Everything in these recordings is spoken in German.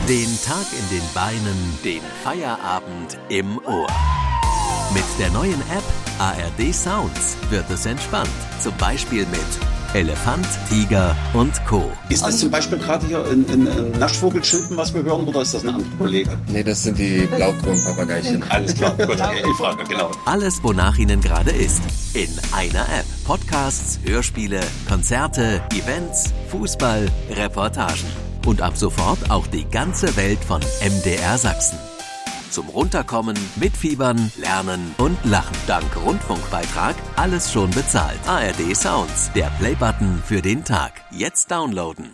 Den Tag in den Beinen, den Feierabend im Ohr. Mit der neuen App ARD Sounds wird es entspannt. Zum Beispiel mit Elefant, Tiger und Co. Ist das zum Beispiel gerade hier ein Naschvogelschilpen, was wir hören, oder ist das ein anderer Kollege? Nee, das sind die Blaukronpapageichen. Alles klar, gut, die Frage, genau. Alles, wonach Ihnen gerade ist. In einer App. Podcasts, Hörspiele, Konzerte, Events, Fußball, Reportagen. Und ab sofort auch die ganze Welt von MDR Sachsen. Zum Runterkommen, Mitfiebern, Lernen und Lachen. Dank Rundfunkbeitrag alles schon bezahlt. ARD Sounds, der Playbutton für den Tag. Jetzt downloaden.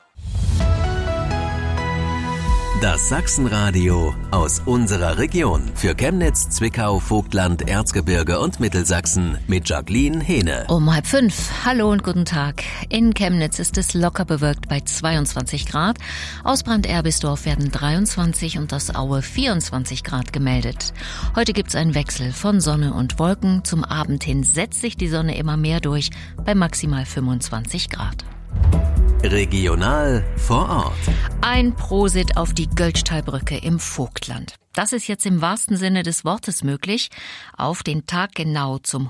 Das Sachsenradio aus unserer Region. Für Chemnitz, Zwickau, Vogtland, Erzgebirge und Mittelsachsen mit Jacqueline Hehne. Um 4:30. Hallo und guten Tag. In Chemnitz ist es locker bewölkt bei 22 Grad. Aus Brand-Erbisdorf werden 23 und aus Aue 24 Grad gemeldet. Heute gibt's einen Wechsel von Sonne und Wolken. Zum Abend hin setzt sich die Sonne immer mehr durch bei maximal 25 Grad. Regional vor Ort. Ein Prosit auf die Göltzschtalbrücke im Vogtland. Das ist jetzt im wahrsten Sinne des Wortes möglich. Auf den Tag genau zum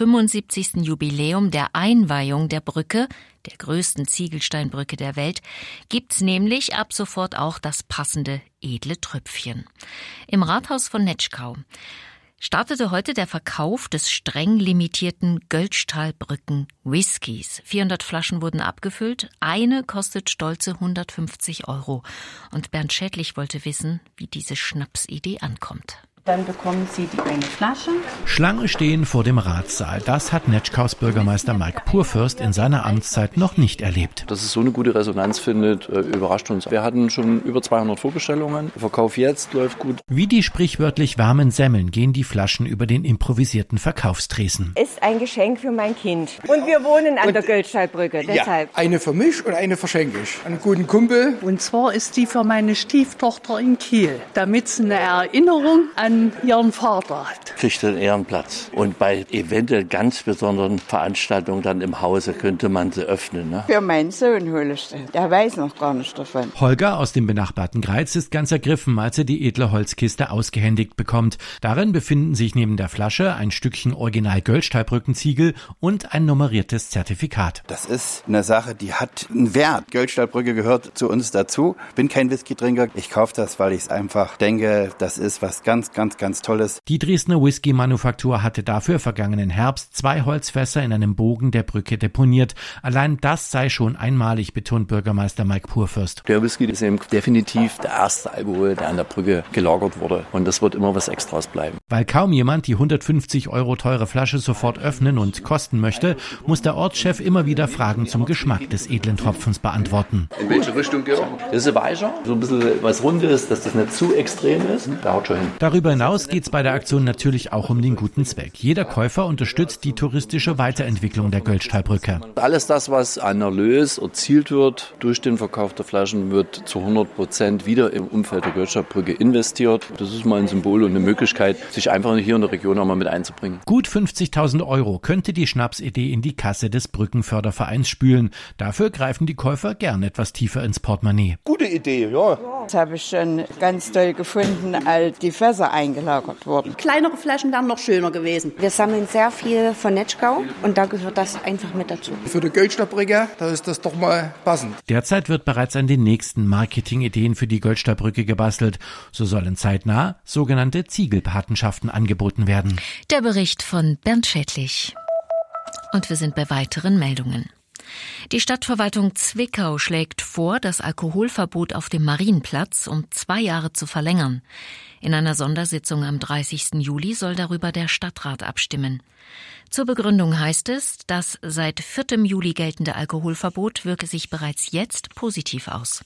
175. Jubiläum der Einweihung der Brücke, der größten Ziegelsteinbrücke der Welt, gibt's nämlich ab sofort auch das passende edle Tröpfchen. Im Rathaus von Netschkau startete heute der Verkauf des streng limitierten Göltzschtalbrücken Whiskys. 400 Flaschen wurden abgefüllt. Eine kostet stolze 150 €. Und Bernd Schädlich wollte wissen, wie diese Schnapsidee ankommt. Dann bekommen Sie die eine Flasche. Schlange stehen vor dem Ratssaal. Das hat Netschkaus Bürgermeister Mike Purfürst in seiner Amtszeit noch nicht erlebt. Dass es so eine gute Resonanz findet, überrascht uns. Wir hatten schon über 200 Vorbestellungen. Der Verkauf jetzt läuft gut. Wie die sprichwörtlich warmen Semmeln gehen die Flaschen über den improvisierten Verkaufstresen. Ist ein Geschenk für mein Kind. Und wir wohnen an der Göltzschtalbrücke, deshalb. Ja, eine für mich und eine verschenke ich. Einen guten Kumpel. Und zwar ist die für meine Stieftochter in Kiel, damit sie eine Erinnerung an ihren Vater hat. Kriegt einen Ehrenplatz. Und bei eventuell ganz besonderen Veranstaltungen dann im Hause könnte man sie öffnen. Ne? Für meinen Sohn hole ich das. Der weiß noch gar nicht davon. Holger aus dem benachbarten Greiz ist ganz ergriffen, als er die edle Holzkiste ausgehändigt bekommt. Darin befinden sich neben der Flasche ein Stückchen Original Göltzschtalbrückenziegel und ein nummeriertes Zertifikat. Das ist eine Sache, die hat einen Wert. Göltzschtalbrücke gehört zu uns dazu. Bin kein Whisky-Trinker. Ich kaufe das, weil ich es einfach denke, das ist was ganz Tolles. Die Dresdner Whisky-Manufaktur hatte dafür vergangenen Herbst 2 Holzfässer in einem Bogen der Brücke deponiert. Allein das sei schon einmalig, betont Bürgermeister Mike Purfürst. Der Whisky ist eben definitiv der erste Alkohol, der an der Brücke gelagert wurde. Und das wird immer was Extras bleiben. Weil kaum jemand die 150 € teure Flasche sofort öffnen und kosten möchte, muss der Ortschef immer wieder Fragen zum Geschmack des edlen Tropfens beantworten. In welche Richtung geht er? Das ist weicher, so ein bisschen was Rundes, dass das nicht zu extrem ist. Da haut schon hin. Darüber hinaus geht es bei der Aktion natürlich auch um den guten Zweck. Jeder Käufer unterstützt die touristische Weiterentwicklung der Göltzschtalbrücke. Alles das, was an Erlös erzielt wird durch den Verkauf der Flaschen, wird zu 100% wieder im Umfeld der Göltzschtalbrücke investiert. Das ist mal ein Symbol und eine Möglichkeit, sich einfach hier in der Region auch mal mit einzubringen. Gut 50.000 € könnte die Schnapsidee in die Kasse des Brückenfördervereins spülen. Dafür greifen die Käufer gern etwas tiefer ins Portemonnaie. Gute Idee, ja. Das habe ich schon ganz toll gefunden, als die Fässer eingelagert wurden. Kleinere Flaschen wären noch schöner gewesen. Wir sammeln sehr viel von Netschkau und da gehört das einfach mit dazu. Für die Göltzschtalbrücke, da ist das doch mal passend. Derzeit wird bereits an den nächsten Marketingideen für die Göltzschtalbrücke gebastelt. So sollen zeitnah sogenannte Ziegelpatenschaften angeboten werden. Der Bericht von Bernd Schädlich. Und wir sind bei weiteren Meldungen. Die Stadtverwaltung Zwickau schlägt vor, das Alkoholverbot auf dem Marienplatz um 2 Jahre zu verlängern. In einer Sondersitzung am 30. Juli soll darüber der Stadtrat abstimmen. Zur Begründung heißt es, das seit 4. Juli geltende Alkoholverbot wirke sich bereits jetzt positiv aus.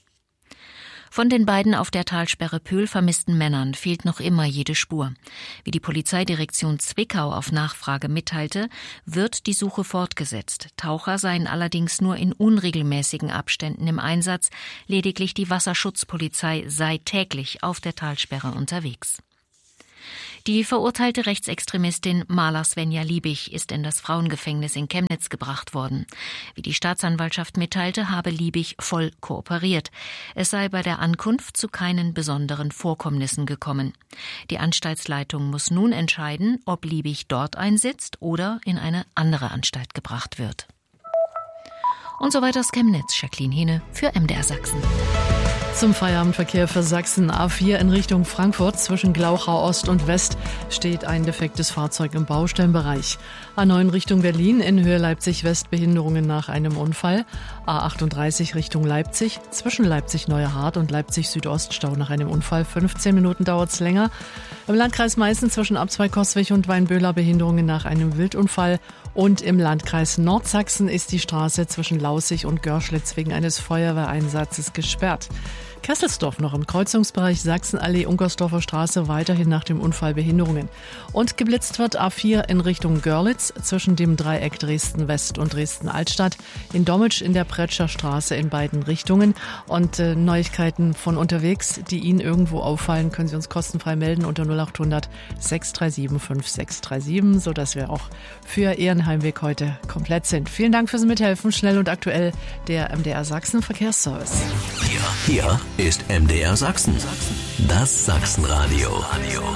Von den beiden auf der Talsperre Pöhl vermissten Männern fehlt noch immer jede Spur. Wie die Polizeidirektion Zwickau auf Nachfrage mitteilte, wird die Suche fortgesetzt. Taucher seien allerdings nur in unregelmäßigen Abständen im Einsatz. Lediglich die Wasserschutzpolizei sei täglich auf der Talsperre unterwegs. Die verurteilte Rechtsextremistin Marla Svenja Liebig ist in das Frauengefängnis in Chemnitz gebracht worden. Wie die Staatsanwaltschaft mitteilte, habe Liebig voll kooperiert. Es sei bei der Ankunft zu keinen besonderen Vorkommnissen gekommen. Die Anstaltsleitung muss nun entscheiden, ob Liebig dort einsitzt oder in eine andere Anstalt gebracht wird. Und so weiter aus Chemnitz, Jacqueline Hene für MDR Sachsen. Zum Feierabendverkehr für Sachsen A4 in Richtung Frankfurt zwischen Glauchau Ost und West steht ein defektes Fahrzeug im Baustellenbereich. A9 Richtung Berlin in Höhe Leipzig-West Behinderungen nach einem Unfall. A38 Richtung Leipzig zwischen Leipzig-Neuerhardt und Leipzig-Südost Stau nach einem Unfall. 15 Minuten dauert's länger. Im Landkreis Meißen zwischen Abzweig-Coswig und Weinböhler Behinderungen nach einem Wildunfall. Und im Landkreis Nordsachsen ist die Straße zwischen Laußig und Görschlitz wegen eines Feuerwehreinsatzes gesperrt. Kesselsdorf noch im Kreuzungsbereich Sachsenallee-Unkersdorfer Straße weiterhin nach dem Unfall Behinderungen. Und geblitzt wird A4 in Richtung Görlitz zwischen dem Dreieck Dresden-West und Dresden-Altstadt. In Dommitsch in der Pretscher Straße in beiden Richtungen. Und Neuigkeiten von unterwegs, die Ihnen irgendwo auffallen, können Sie uns kostenfrei melden unter 0800 637 5637, sodass wir auch für Ihren Heimweg heute komplett sind. Vielen Dank fürs Mithelfen. Schnell und aktuell der MDR Sachsen Verkehrsservice. Hier ist MDR Sachsen. Das Sachsenradio.